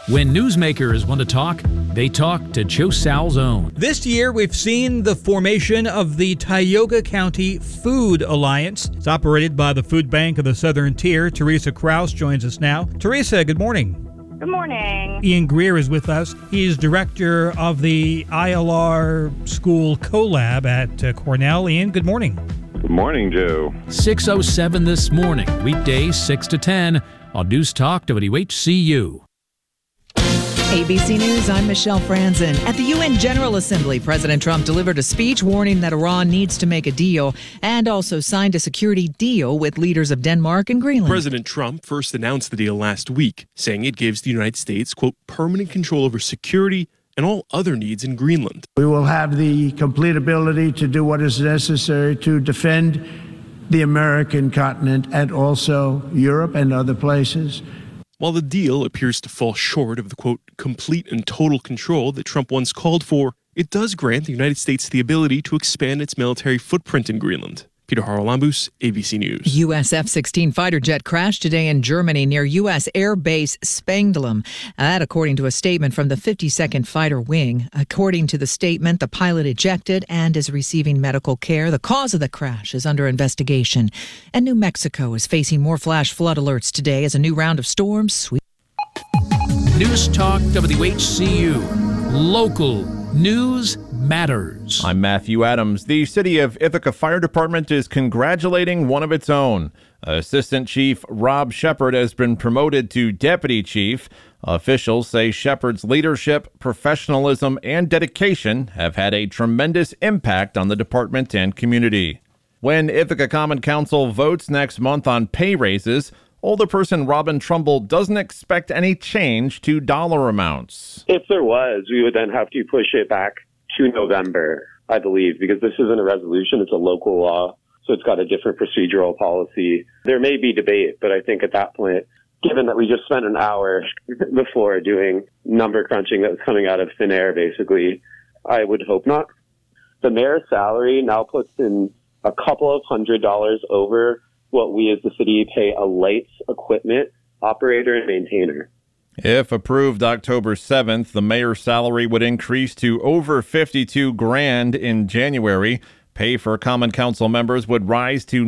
When newsmakers want to talk, they talk to Joe Sal's own. This year, we've seen the formation of the Tioga County Food Alliance. It's operated by the Food Bank of the Southern Tier. Teresa Kraus joins us now. Teresa, good morning. Good morning. Ian Greer is with us. He's director of the ILR School CoLab at Cornell. Ian, good morning. Good morning, Joe. 6:07 this morning, weekdays 6 to 10 on News Talk WHCU. ABC News, I'm Michelle Franzen. At the UN General Assembly, President Trump delivered a speech warning that Iran needs to make a deal and also signed a security deal with leaders of Denmark and Greenland. President Trump first announced the deal last week, saying it gives the United States, quote, permanent control over security and all other needs in Greenland. We will have the complete ability to do what is necessary to defend the American continent and also Europe and other places. While the deal appears to fall short of the, quote, complete and total control that Trump once called for, it does grant the United States the ability to expand its military footprint in Greenland. Peter Haralambous, ABC News. U.S. F-16 fighter jet crashed today in Germany near U.S. Air Base Spangdahlem. That according to a statement from the 52nd Fighter Wing. According to the statement, the pilot ejected and is receiving medical care. The cause of the crash is under investigation. And New Mexico is facing more flash flood alerts today as a new round of storms sweep. News Talk WHCU. Local news matters. I'm Matthew Adams. The City of Ithaca Fire Department is congratulating one of its own. Assistant Chief Rob Shepard has been promoted to Deputy Chief. Officials say Shepard's leadership, professionalism, and dedication have had a tremendous impact on the department and community. When Ithaca Common Council votes next month on pay raises, Alderperson Robin Trumbull doesn't expect any change to dollar amounts. If there was, we would then have to push it back to November, I believe, because this isn't a resolution, it's a local law, so it's got a different procedural policy. There may be debate, but I think at that point, given that we just spent an hour before doing number crunching that was coming out of thin air, basically, I would hope not. The mayor's salary now puts in a couple of $100s over what we as the city pay a lights equipment operator and maintainer. If approved October 7th, the mayor's salary would increase to over $52,000 in January. Pay for Common Council members would rise to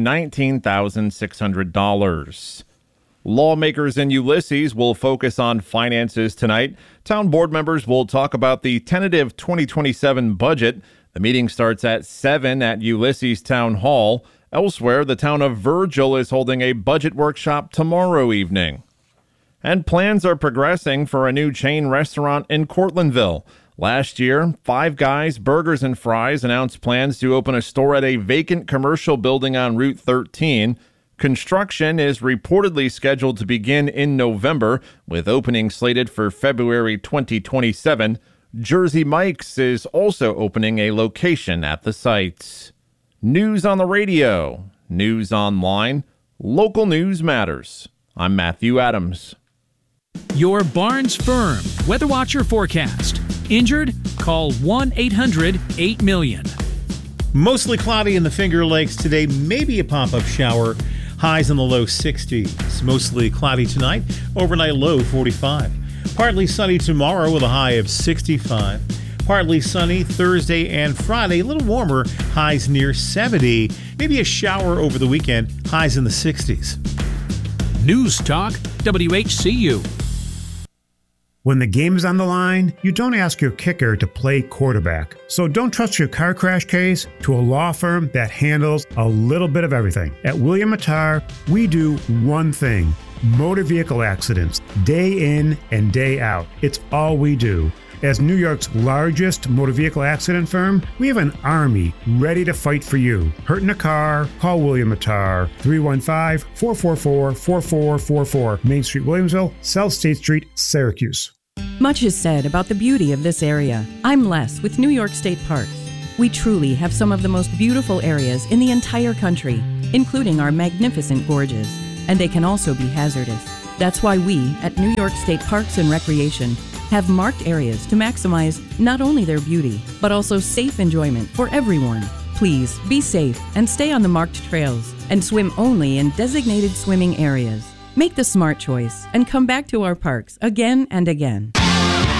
$19,600. Lawmakers in Ulysses will focus on finances tonight. Town board members will talk about the tentative 2027 budget. The meeting starts at 7 at Ulysses Town Hall. Elsewhere, the town of Virgil is holding a budget workshop tomorrow evening. And plans are progressing for a new chain restaurant in Cortlandville. Last year, Five Guys Burgers and Fries announced plans to open a store at a vacant commercial building on Route 13. Construction is reportedly scheduled to begin in November, with opening slated for February 2027. Jersey Mike's is also opening a location at the site. News on the radio, news online, local news matters. I'm Matthew Adams. Your Barnes Firm Weather Watcher forecast. Injured? Call 1-800-8-million. Mostly cloudy in the Finger Lakes today, maybe a pop-up shower. Highs in the low 60s. Mostly cloudy tonight, overnight low 45. Partly sunny tomorrow with a high of 65. Partly sunny Thursday and Friday, a little warmer, highs near 70. Maybe a shower over the weekend, highs in the 60s. News Talk WHCU. When the game is on the line, you don't ask your kicker to play quarterback. So don't trust your car crash case to a law firm that handles a little bit of everything. At William Mattar, we do one thing: motor vehicle accidents, day in and day out. It's all we do. As New York's largest motor vehicle accident firm, we have an army ready to fight for you. Hurt in a car? Call William Mattar, 315-444-4444, Main Street, Williamsville, South State Street, Syracuse. Much is said about the beauty of this area. I'm Les with New York State Parks. We truly have some of the most beautiful areas in the entire country, including our magnificent gorges, and they can also be hazardous. That's why we at New York State Parks and Recreation have marked areas to maximize not only their beauty, but also safe enjoyment for everyone. Please be safe and stay on the marked trails and swim only in designated swimming areas. Make the smart choice and come back to our parks again and again.